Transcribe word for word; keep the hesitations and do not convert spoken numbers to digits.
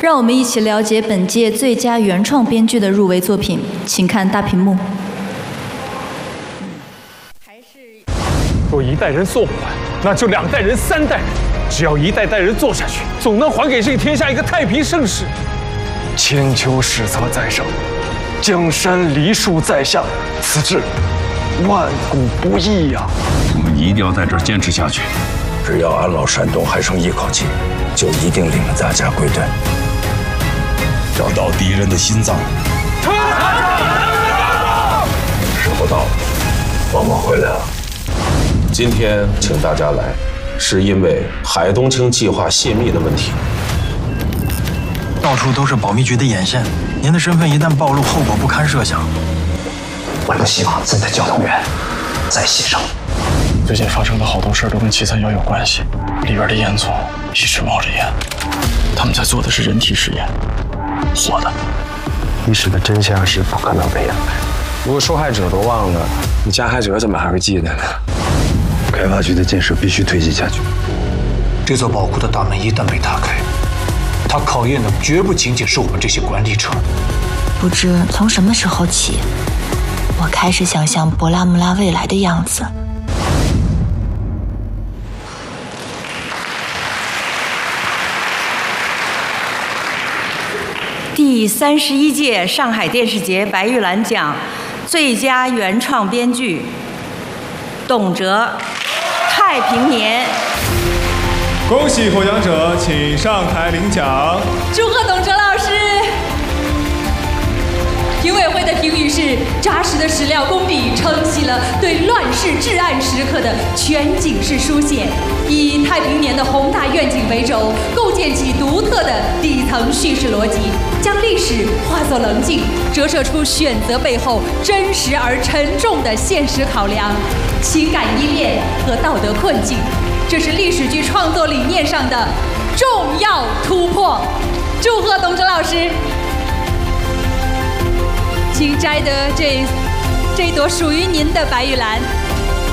让我们一起了解本届最佳原创编剧的入围作品，请看大屏幕。 若一代人做不完，那就两代人、三代人，只要一代代人做下去，总能还给这个天下一个太平盛世。 千秋史册在上，江山梨树在下，此志万古不易呀！ 我们一定要在这儿坚持下去。 只要安老山东还剩一口气，就一定领着大家归队。 找到敌人的心脏。 时候到了，王莽回来了。 今天请大家来，是因为海东青计划泄密的问题。 到处都是保密局的眼线，您的身份一旦暴露，后果不堪设想。 我不希望自己的交通员再牺牲。 最近发生的好多事儿都跟七三幺有关系，里边的烟囱一直冒着烟，他们在做的是人体实验，活的。 历史的真相是不可能被掩盖。 如果受害者都忘了，你加害者怎么还会记得呢？ 开发区的建设必须推进下去。 这座宝库的大门一旦被打开，它考验的绝不仅仅是我们这些管理者。 不知从什么时候起，我开始想象博拉姆拉未来的样子。 第三十一届上海电视节白玉兰奖最佳原创编剧董哲，《太平年》。 恭喜获奖者，请上台领奖。 祝贺董哲老师。评委会的评语是：扎实的史料功底承袭了对乱世至暗时刻的全景式书写，以太平年的宏大愿景为轴，构建起独特的底层叙事逻辑，将历史化作棱镜，折射出选择背后真实而沉重的现实考量、情感依恋和道德困境。这是历史剧创作理念上的重要突破。祝贺董哲老师！请摘得这这朵属于您的白玉兰。